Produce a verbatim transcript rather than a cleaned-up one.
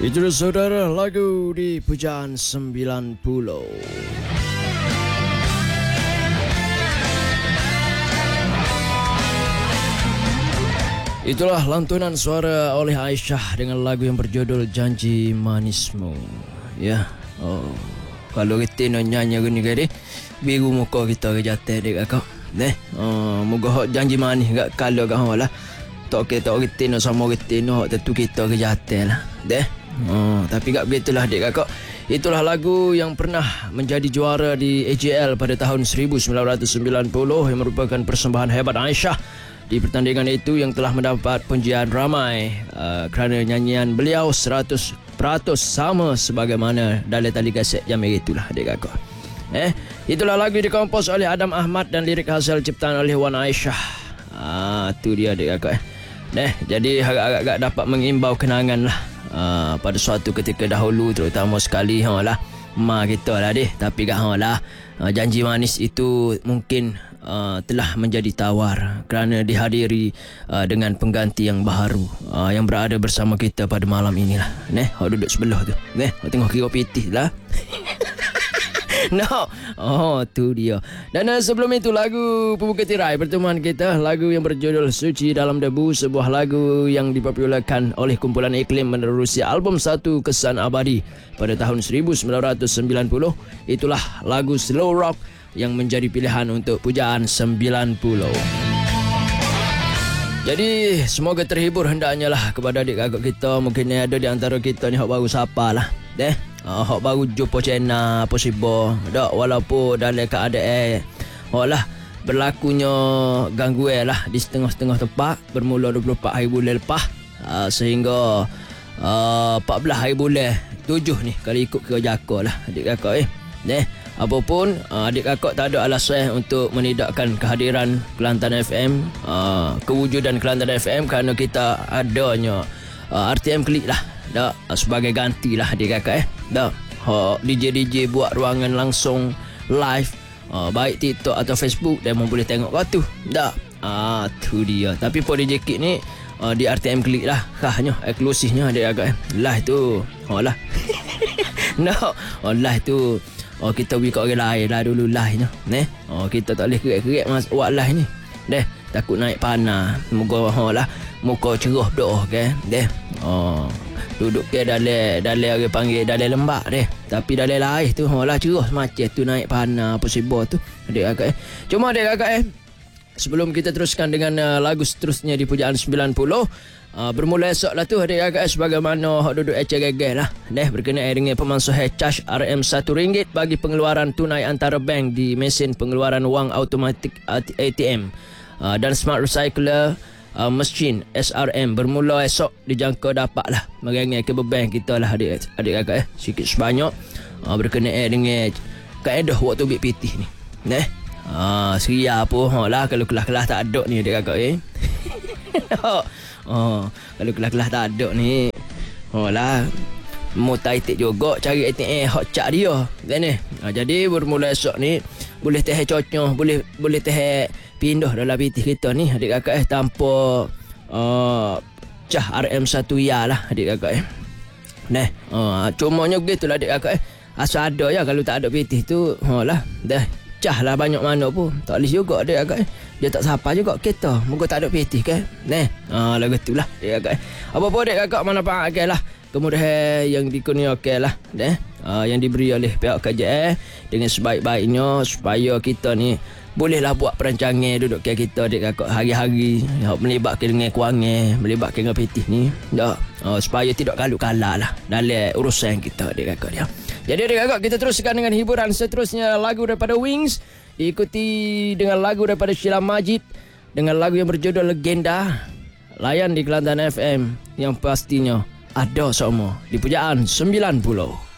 Itu saudara lagu di Pujaan sembilan puluh. Itulah lantunan suara oleh Aisyah dengan lagu yang berjudul Janji Manismu. Ya. Oh. Kalau kita nak nyanyi gini gini, biru muka kita ke jatuh dek kakak. Deh. Oh, moga janji manis gak kalau gak lah. Tak kita kita nak sama kita nak tentu kita ke jatuh lah. Deh. Oh, tapi gak begitulah dek kakak. Itulah lagu yang pernah menjadi juara di A J L pada tahun seribu sembilan ratus sembilan puluh yang merupakan persembahan hebat Aisyah di pertandingan itu yang telah mendapat pujian ramai uh, kerana nyanyian beliau seratus peratus sama sebagaimana dalam tali kaset yang begitulah dek kakak. Eh, itulah lagu dikompos oleh Adam Ahmad dan lirik hasil ciptaan oleh Wan Aisyah. Ah, tu dia dek kakak. Eh, jadi agak-agak dapat mengimbau kenangan lah. Uh, pada suatu ketika dahulu, terutama sekali ha lah ma kita lah deh, tapi gak ha lah uh, janji manis itu mungkin uh, telah menjadi tawar kerana dihadiri uh, dengan pengganti yang baru uh, yang berada bersama kita pada malam inilah. Neh, hok duduk sebelah tu. Neh, hok tengok kira pitih lah. No. Oh, tu dia. Dan uh, sebelum itu lagu pembuka tirai pertemuan kita, lagu yang berjudul Suci Dalam Debu, sebuah lagu yang dipopularkan oleh kumpulan Iklim menerusi album Satu Kesan Abadi pada tahun seribu sembilan ratus sembilan puluh. Itulah lagu slow rock yang menjadi pilihan untuk Pujaan sembilan puluh. Jadi semoga terhibur hendaknya lah kepada adik kakak kita. Mungkin ada di antara kita ni hok baru sapa lah. Deh. Uh, hok baru jumpa channel apa sibo dak, walaupun dalam keadaan hok lah berlakunya gangguan lah di setengah-setengah tempat bermula dua puluh empat hari bulan lepas uh, sehingga uh, empat belas hari bulan tujuh ni kalau ikut kira jaka lah adik kakak eh. Deh, apapun uh, adik kakak tak ada alasan untuk menidakkan kehadiran Kelantan F M, uh, kewujudan Kelantan F M kerana kita adanya uh, R T M Klik lah. Dak, sebagai ganti lah adik kakak eh. Dak, ha, D J D J buat ruangan langsung live, uh, baik TikTok atau Facebook, dan mau boleh tengok kau tu. Dak, ah tu dia. Tapi po D J Kit ni uh, di R T M Klik lah, khasnya eksklusifnya adik kakak eh. Live tu, ha lah. No, oh, live tu oh, kita bagi kat orang lain lah dulu live nya. Neh, oh, kita tak boleh kerek-kerek mas buat live ni. Deh, takut naik panah. Moga ha lah muka cerah doh ke. Deh. Oh, duduk ke dalam dalam orang panggil dalam lembak deh. Tapi dalam lain tu ha lah cerah macam tu naik panah apa sibo tu. Adik kakak eh. Cuma adik kakak eh, sebelum kita teruskan dengan uh, lagu seterusnya di Pujaan sembilan puluh, uh, bermula esok lah tu adik kakak eh, sebagaimana hak duduk ecek gegeh lah. Deh, berkenaan dengan pemansuhan charge R M satu ringgit bagi pengeluaran tunai antara bank di mesin pengeluaran wang automatik A T M uh, dan smart recycler Uh, mesin S R M bermula esok dijangka dapat lah merengai ke beban kita lah adik adik kakak eh, sikit sebanyak uh, berkenaan dengan kaedah waktu ambil P T ni. Neh, uh, seria pun ha lah kalau kelas-kelas tak ada ni adik kakak eh. Oh, kalau kelas-kelas tak ada ni ha lah mau titik juga cari A T M hot cak dia kan ni. Uh, jadi bermula esok ni boleh teh cocok, boleh boleh teh pindah dalam P T kita ni adik kakak eh tanpa uh, cah R M satu ya lah adik kakak eh. Nah, uh, cumanya begitulah adik kakak eh. Asal ada ya, kalau tak ada P T tu ha lah dah cah lah banyak mana pun tak boleh juga adik kakak eh. Dia tak sapa juga kita moga tak ada P T kan. Nah, uh, lah gitulah adik kakak eh. Apa-apa adik kakak mana pakai lah kemudahan yang dikurniakan lah dah uh, yang diberi oleh pihak K J S dengan sebaik-baiknya supaya kita ni bolehlah buat perancangan duduk ke kita adik kakak hari-hari melibatkan dengan kewangan, melibatkan dengan P T ni dah uh, supaya tidak kalut-kalah lah dalam urusan kita adik kakak dia. Jadi adik kakak, kita teruskan dengan hiburan seterusnya, lagu daripada Wings diikuti dengan lagu daripada Sheila Majid dengan lagu yang berjudul Legenda. Layan di Kelantan F M yang pastinya ada semua di Pujaan sembilan puluh.